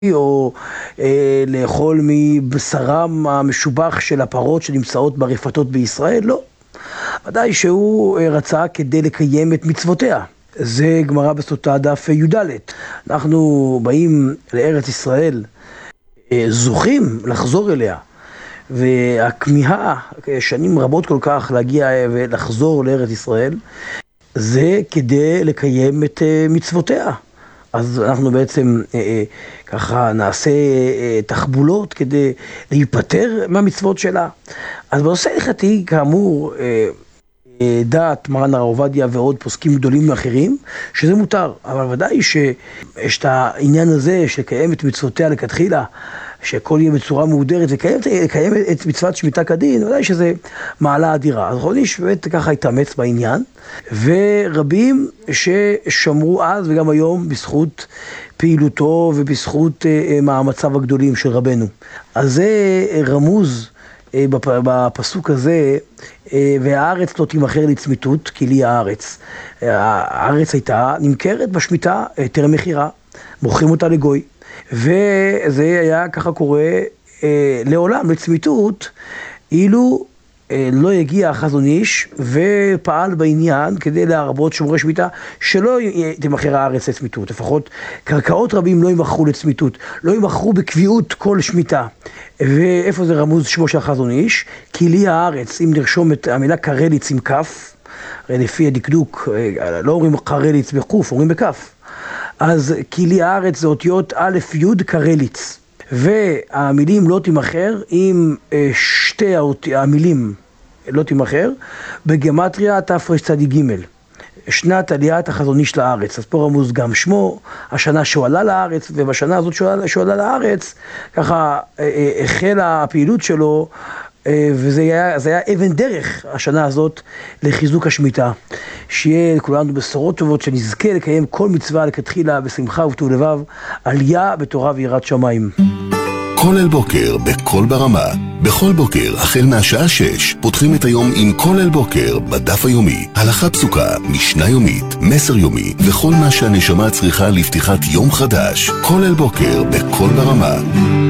או לאכול מבשרם המשובח של הפרות שנמצאות ברפתות בישראל, לא. ודאי שהוא רצה כדי לקיים את מצוותיה. זה גמרא בסוטה דף י"ד. אנחנו באים לארץ ישראל, זוכים לחזור אליה, והכמיהה, שנים רבות כל כך להגיע ולחזור לארץ ישראל, זה כדי לקיים את מצוותיה. אז אנחנו בעצם ככה נעשה תחבולות כדי להיפטר מהמצוות שלה. אז בנושא הלכתי, כאמור, דעת מרן הרב עובדיה ועוד פוסקים גדולים אחרים, שזה מותר. אבל ודאי שיש את העניין הזה שלקיים את מצוותיה לכתחילה, שהכל יהיה בצורה מהודרת, לקיים את מצוות שמיטה כדין, ודאי שזה מעלה אדירה. אז חודש באמת ככה התאמץ בעניין, ורבים ששמרו אז וגם היום בזכות פעילותו ובזכות מאמציו הגדולים של רבנו. אז זה רמוז בפסוק הזה, והארץ לא תימכר לצמיתות, כי לי הארץ. הארץ הייתה נמכרת בשמיטה טרם מחירה, מוכרים אותה לגוי. וזה היה ככה קורה לעולם לצמיתות, אילו לא הגיע החזון איש ופעל בעניין כדי להרבות שומרי שמיטה שלא תמכר הארץ לצמיתות. לפחות קרקעות רבים לא ימכרו לצמיתות, לא ימכרו בקביעות כל שמיטה. ואיפה זה רמוז שמו של החזון איש? כי לי הארץ, אם נרשום את המילה קרליץ עם כף, הרי לפי הדקדוק לא אומרים קרליץ בחוף, אומרים בכף. אז כי לי הארץ זה אותיות א' י' קרליץ. והמילים לא תימכר עם שתי המילים לא תימכר בגמטריה תרצ"ג, שנת עליית החזון איש לארץ. אז פה רמוז גם שמו, השנה שהוא עלה לארץ, ובשנה הזאת שהוא עלה לארץ ככה החלה הפעילות שלו, וזה היה אבן דרך השנה הזאת לחיזוק השמיטה. שיהיה לכולנו בשורות טובות, שנזכה לקיים כל מצווה לכתחילה בשמחה ובטוב לבב, עלייה בתורה ויראת שמיים. כל אל בוקר בכל ברמה. בכל בוקר החל מהשעה 6 פותחים את היום עם כל אל בוקר בדף היומי, הלכה פסוקה, משנה יומית, מסר יומי וכל מה שהנשמה צריכה לפתיחת יום חדש. כל אל בוקר בכל ברמה.